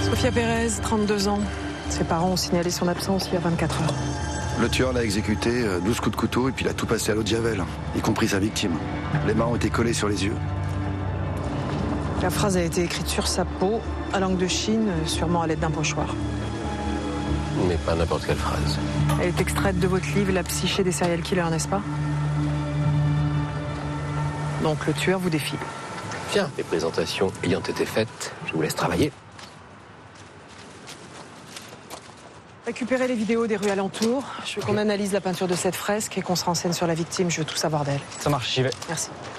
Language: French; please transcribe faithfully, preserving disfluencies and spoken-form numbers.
Sofia Pérez, trente-deux ans. Ses parents ont signalé son absence il y a vingt-quatre heures. Le tueur l'a exécuté, douze coups de couteau, et puis il a tout passé à l'eau de Javel, y compris sa victime. Les mains ont été collées sur les yeux. La phrase a été écrite sur sa peau, à langue de Chine, sûrement à l'aide d'un pochoir. Mais pas n'importe quelle phrase. Elle est extraite de votre livre, La psyché des serial killers, n'est-ce pas? Donc le tueur vous défie. Bien, les présentations ayant été faites, je vous laisse travailler. Récupérez les vidéos des rues alentours. Je veux qu'on analyse la peinture de cette fresque et qu'on se renseigne sur la victime. Je veux tout savoir d'elle. Ça marche, j'y vais. Merci.